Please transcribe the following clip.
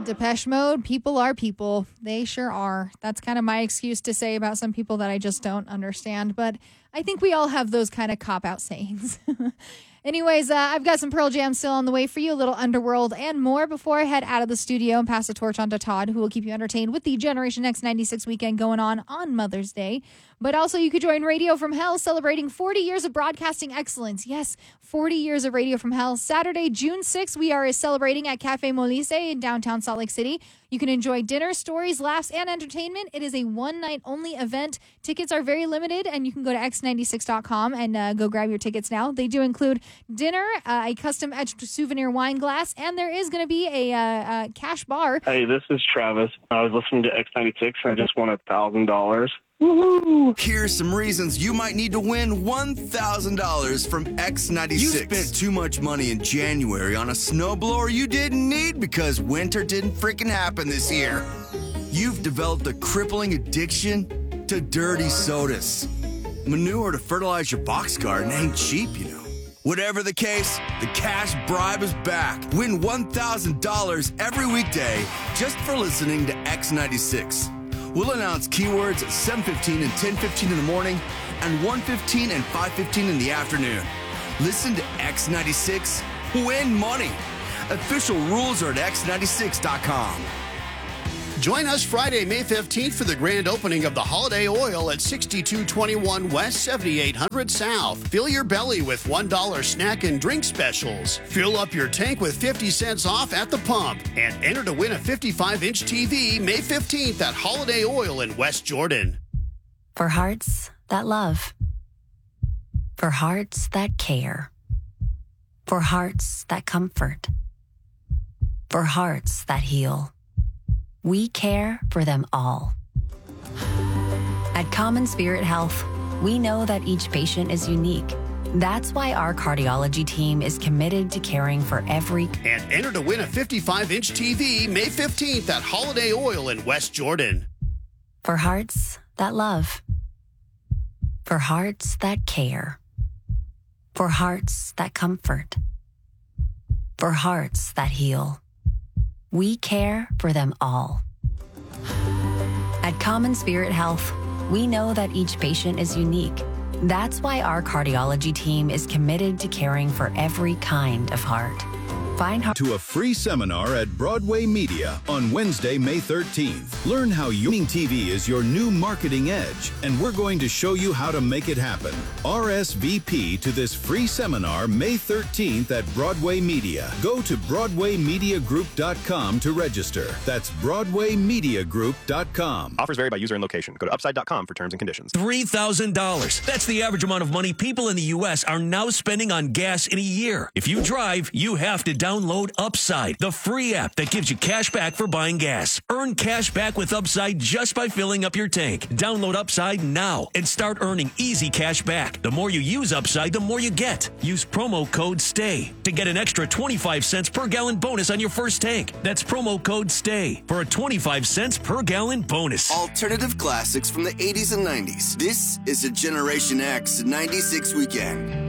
Depeche Mode, people are people. They sure are. That's kind of my excuse to say about some people that I just don't understand. But I think we all have those kind of cop-out sayings. Anyways, I've got some Pearl Jam still on the way for you, a little Underworld and more before I head out of the studio and pass the torch on to Todd, who will keep you entertained with the Generation X 96 weekend going on Mother's Day. But also, you could join Radio from Hell, celebrating 40 years of broadcasting excellence. Yes, 40 years of Radio from Hell. Saturday, June 6th, we are celebrating at Cafe Molise in downtown Salt Lake City. You can enjoy dinner, stories, laughs, and entertainment. It is a one-night-only event. Tickets are very limited, and you can go to x96.com and go grab your tickets now. They do include dinner, a custom-etched souvenir wine glass, and there is going to be a cash bar. Hey, this is Travis. I was listening to X96, and I just won $1,000. Woohoo! Here's some reasons you might need to win $1,000 from X96. You spent too much money in January on a snowblower you didn't need because winter didn't freaking happen this year. You've developed a crippling addiction to dirty sodas. Manure to fertilize your box garden ain't cheap, you know. Whatever the case, the cash bribe is back. Win $1,000 every weekday just for listening to X96. We'll announce keywords at 7:15 and 10:15 in the morning and 1:15 and 5:15 in the afternoon. Listen to X96, win money. Official rules are at x96.com. Join us Friday, May 15th for the grand opening of the Holiday Oil at 6221 West, 7800 South. Fill your belly with $1 snack and drink specials. Fill up your tank with 50 cents off at the pump. And enter to win a 55-inch TV May 15th at Holiday Oil in West Jordan. For hearts that love. For hearts that care. For hearts that comfort. For hearts that heal. We care for them all. At Common Spirit Health, we know that each patient is unique. That's why our cardiology team is committed to caring for every... And enter to win a 55-inch TV May 15th at Holiday Oil in West Jordan. For hearts that love. For hearts that care. For hearts that comfort. For hearts that heal. We care for them all. At Common Spirit Health, we know that each patient is unique. That's why our cardiology team is committed to caring for every kind of heart. Find to a free seminar at Broadway Media on Wednesday, May 13th. Learn how Winning TV is your new marketing edge, and we're going to show you how to make it happen. RSVP to this free seminar May 13th at Broadway Media. Go to BroadwayMediaGroup.com to register. That's BroadwayMediaGroup.com. Offers vary by user and location. Go to Upside.com for terms and conditions. $3,000. That's the average amount of money people in the U.S. are now spending on gas in a year. If you drive, you have to download Upside, the free app that gives you cash back for buying gas. Earn cash back with Upside just by filling up your tank. Download Upside now and start earning easy cash back. The more you use Upside, the more you get. Use promo code STAY to get an extra 25 cents per gallon bonus on your first tank. That's promo code STAY for a 25 cents per gallon bonus. Alternative classics from the 80s and 90s. This is a Generation X 96 weekend.